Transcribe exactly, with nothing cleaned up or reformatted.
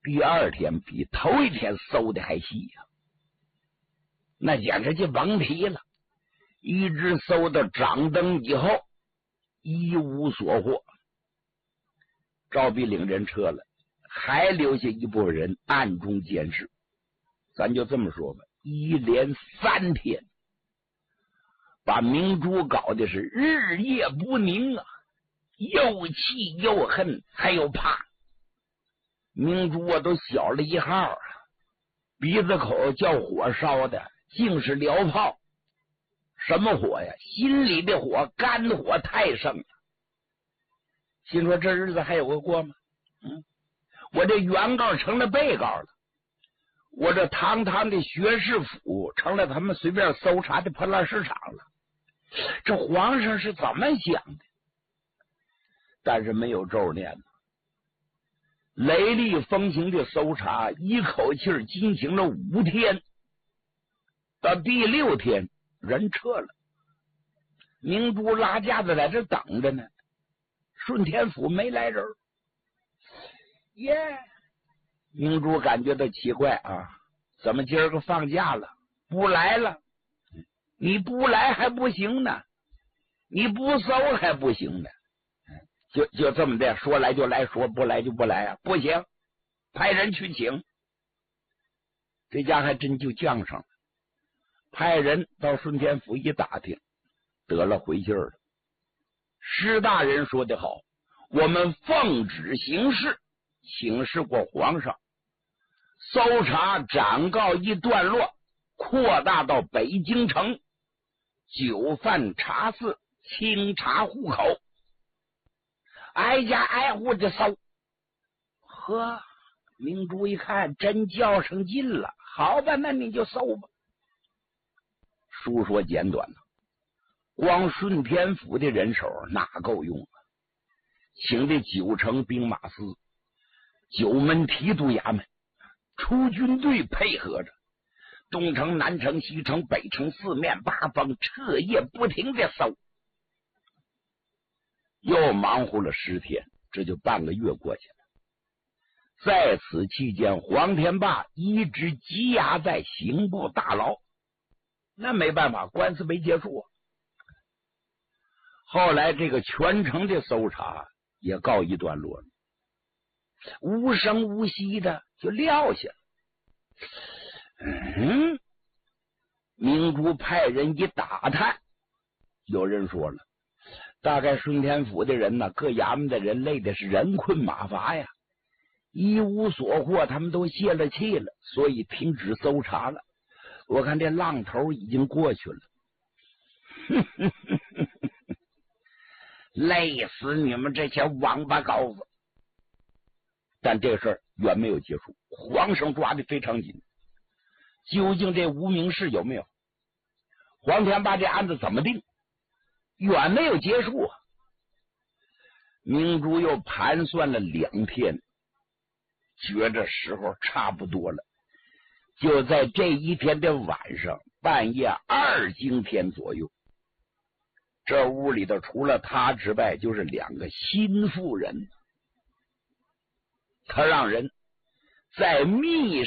第二天比头一天搜的还细呀、啊，那简直就甭提了。一直搜到掌灯以后，一无所获。赵必领人撤了，还留下一部分人暗中监视。咱就这么说吧，一连三天，把明珠搞的是日夜不宁啊，又气又恨还有怕。明珠啊都小了一号啊，鼻子口叫火烧的竟是燎泡。什么火呀？心里的火，肝火太盛了。心说这日子还有个过吗？嗯，我这原告成了被告了，我这堂堂的学士府成了他们随便搜查的破烂市场了。这皇上是怎么想的？但是没有咒念呢。雷厉风行的搜查，一口气进行了五天，到第六天人撤了，明珠拉架子在这等着呢。顺天府没来人，耶、yeah ！明珠感觉到奇怪啊，怎么今儿个放假了，不来了？你不来还不行呢，你不搜还不行呢。就就这么的，说来就来，说不来就不来啊！不行，派人去请。这家还真就犟上了，派人到顺天府一打听，得了回信了。施大人说得好，我们奉旨行事，请示过皇上，搜查暂告一段落，扩大到北京城，酒饭茶肆，清查户口，挨家挨户的搜。呵，明珠一看真较上劲了，好吧，那你就搜吧。书说简短了，光顺天府的人手哪够用啊？请的九城兵马司、九门提督衙门出军队配合着，东城、南城、西城、北城四面八方彻夜不停的搜。又忙活了十天，这就半个月过去了。在此期间，黄天霸一直羁押在刑部大牢，那没办法，官司没结束啊。后来这个全城的搜查也告一段落了，无声无息的就撂下了。嗯，明珠派人一打探，有人说了，大概顺天府的人呢，各衙门的人累的是人困马乏呀，一无所获，他们都泄了气了，所以停止搜查了。我看这浪头已经过去了。累死你们这些王八羔子！但这事儿远没有结束，皇上抓的非常紧。究竟这无名氏有没有？黄天霸这案子怎么定？远没有结束啊！明珠又盘算了两天，觉着时候差不多了。就在这一天的晚上，半夜二更天左右，这屋里头除了他之外，就是两个心腹人。他让人在密